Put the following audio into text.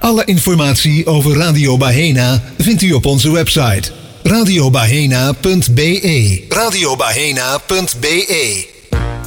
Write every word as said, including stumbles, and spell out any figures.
Alle informatie over Radio Bahena vindt u op onze website radiobahena punt be. radiobahena punt be